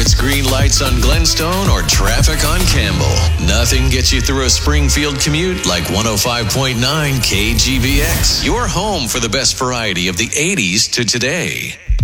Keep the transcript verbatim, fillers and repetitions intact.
it's green lights on Glenstone or traffic on Campbell, nothing gets you through a Springfield commute like one oh five point nine K G B X. Your home for the best variety of the eighties to today.